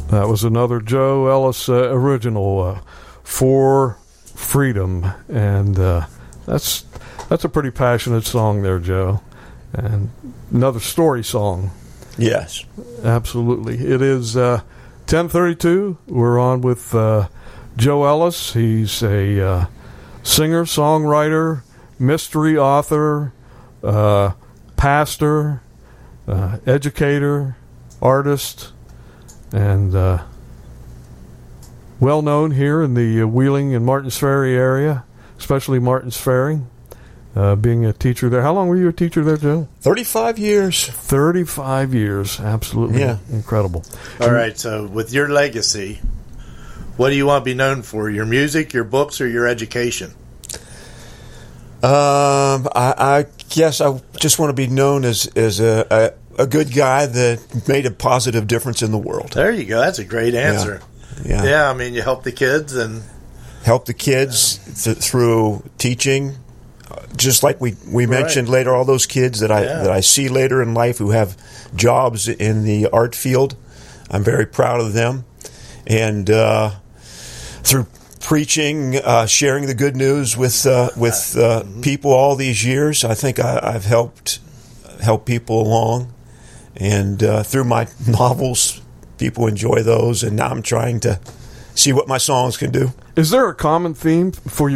That was another Joe Ellis original, For Freedom. And that's a pretty passionate song there, Joe. And another story song. Yes. Absolutely. It is 10:32. We're on with Joe Ellis. He's a singer, songwriter, mystery author, pastor, educator, artist, and well known here in the Wheeling and Martins Ferry area, especially Martins Ferry, being a teacher there. How long were you a teacher there, Joe? 35 years. 35 years. Absolutely incredible. All right, so with your legacy, what do you want to be known for? Your music, your books, or your education? I guess I just want to be known as a good guy that made a positive difference in the world. There you go. That's a great answer. Yeah, I mean, you help the kids and help the kids through teaching. Just like we mentioned later, all those kids that I see later in life who have jobs in the art field, I'm very proud of them. And through preaching, sharing the good news with people all these years, I think I've helped people along. And through my novels, people enjoy those, and now I'm trying to see what my songs can do. Is there a common theme for your